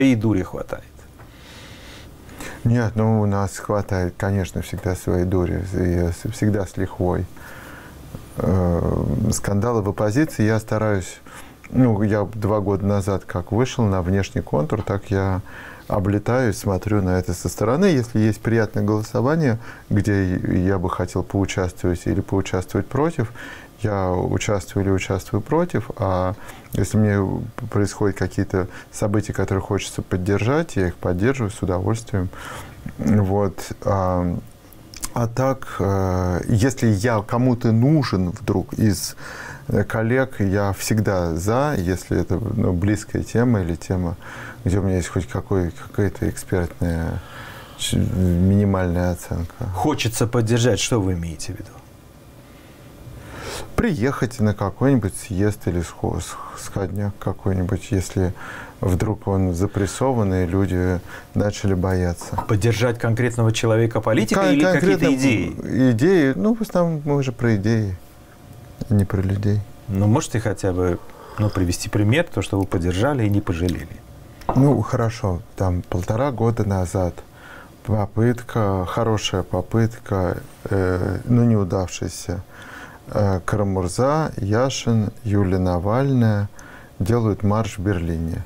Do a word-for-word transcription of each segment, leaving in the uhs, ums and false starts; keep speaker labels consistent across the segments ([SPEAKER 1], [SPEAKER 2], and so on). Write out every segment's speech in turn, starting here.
[SPEAKER 1] и дури хватает.
[SPEAKER 2] Нет, ну у нас хватает, конечно, всегда своей дури, и всегда с лихвой. Скандалы в оппозиции я стараюсь, ну, я два года назад как вышел на внешний контур, так я облетаю, смотрю на это со стороны. Если есть приятное голосование, где я бы хотел поучаствовать или поучаствовать против, я участвую или участвую против, а если мне происходят какие-то события, которые хочется поддержать, я их поддерживаю с удовольствием. Вот. А, а так, если я кому-то нужен вдруг из коллег, я всегда за, если это, ну, близкая тема или тема, где у меня есть хоть какой, какая-то экспертная минимальная оценка.
[SPEAKER 1] Хочется поддержать, что вы имеете в виду?
[SPEAKER 2] Приехать на какой-нибудь съезд или сходняк какой-нибудь, если вдруг он запрессован, и люди начали бояться.
[SPEAKER 1] Поддержать конкретного человека, политика, Кон- или какие-то идеи?
[SPEAKER 2] Идеи, ну, в основном мы же про идеи, не про людей.
[SPEAKER 1] Ну, можете хотя бы, ну, привести пример, то, что вы поддержали и не пожалели? Ну,
[SPEAKER 2] хорошо, там полтора года назад попытка, хорошая попытка, э, ну, неудавшаяся. Карамурза, Яшин, Юлия Навальная делают марш в Берлине.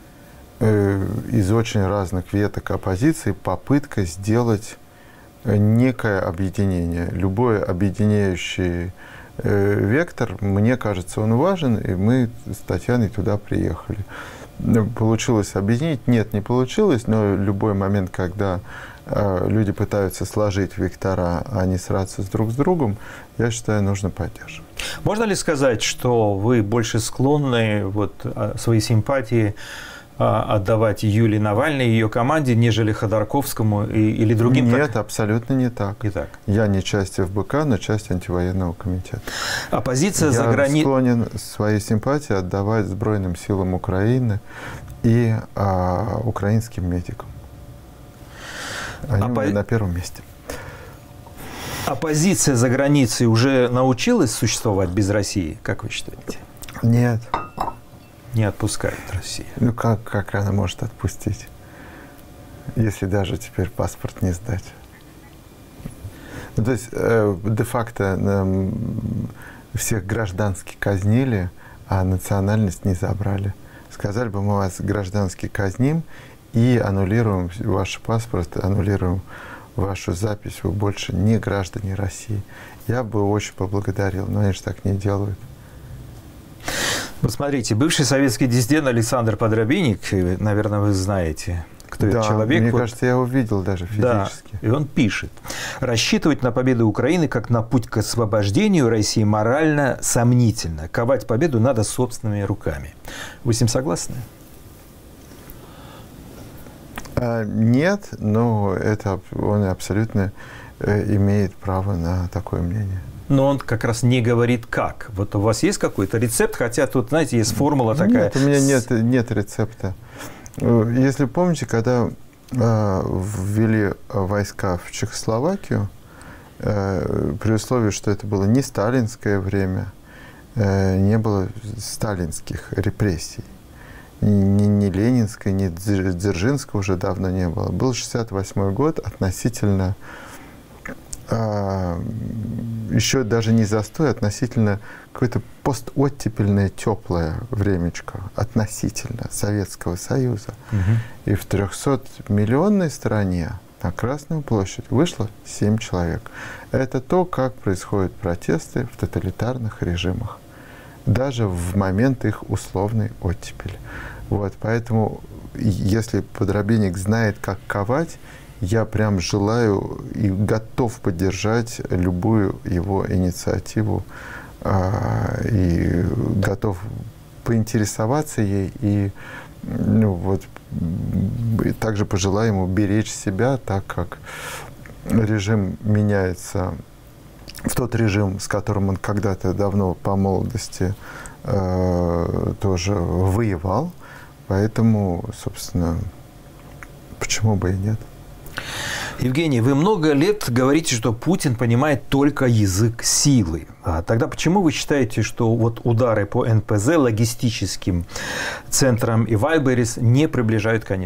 [SPEAKER 2] Из очень разных веток оппозиции попытка сделать некое объединение. Любой объединяющий вектор, мне кажется, он важен, и мы с Татьяной туда приехали. Получилось объединить? Нет, не получилось, но любой момент, когда люди пытаются сложить вектора, а не сраться с друг с другом, я считаю, нужно поддерживать.
[SPEAKER 1] Можно ли сказать, что вы больше склонны вот, свои симпатии отдавать Юлии Навальной и ее команде, нежели Ходорковскому и, или другим?
[SPEAKER 2] Нет, так? Абсолютно не так.
[SPEAKER 1] не так.
[SPEAKER 2] Я не часть эф бэ ка, но часть антивоенного комитета.
[SPEAKER 1] Оппозиция за границей.
[SPEAKER 2] Я склонен свои симпатии отдавать Сбройным силам Украины и а, украинским медикам. Они
[SPEAKER 1] Оппо...
[SPEAKER 2] на первом месте.
[SPEAKER 1] Оппозиция за границей уже научилась существовать без России, как вы считаете?
[SPEAKER 2] Нет.
[SPEAKER 1] Не отпускает Россия.
[SPEAKER 2] Ну как, как она может отпустить, если даже теперь паспорт не сдать? Ну, то есть э, де-факто э, всех граждански казнили, а национальность не забрали. Сказали бы, мы вас граждански казним и аннулируем ваш паспорт, аннулируем вашу запись, вы больше не граждане России. Я бы очень поблагодарил, но они же так не делают.
[SPEAKER 1] Вот смотрите, бывший советский диссидент Александр Подробинник, наверное, вы знаете, кто
[SPEAKER 2] да,
[SPEAKER 1] этот человек.
[SPEAKER 2] Мне
[SPEAKER 1] вот,
[SPEAKER 2] кажется, я его видел даже физически.
[SPEAKER 1] Да, и он пишет: рассчитывать на победу Украины как на путь к освобождению России морально сомнительно. Ковать победу надо собственными руками. Вы с ним согласны?
[SPEAKER 2] А, нет, но это он абсолютно э, имеет право на такое мнение.
[SPEAKER 1] Но он как раз не говорит как. Вот у вас есть какой-то рецепт, хотя тут, знаете, есть формула такая.
[SPEAKER 2] Нет, у меня нет, нет рецепта. Если помните, когда э, ввели войска в Чехословакию, э, при условии, что это было не сталинское время, э, не было сталинских репрессий, ни, ни ленинской, ни Дзержинского уже давно не было. Был шестьдесят восьмой год, относительно а, еще даже не застой, относительно какое-то постоттепельное теплое времечко, относительно Советского Союза. Угу. И в трехсотмиллионной стране на Красную площадь вышло семь человек. Это то, как происходят протесты в тоталитарных режимах, даже в момент их условной оттепели. Вот, поэтому, если Подробинник знает, как ковать, я прям желаю и готов поддержать любую его инициативу, а, и готов поинтересоваться ей, и, ну, вот, и также пожелаю ему беречь себя, так как режим меняется в тот режим, с которым он когда-то давно по молодости э, тоже воевал. Поэтому, собственно, почему бы и нет?
[SPEAKER 1] Евгений, вы много лет говорите, что Путин понимает только язык силы. А тогда почему вы считаете, что вот удары по эн пэ зэ, логистическим центрам и Вайлберрис не приближают конец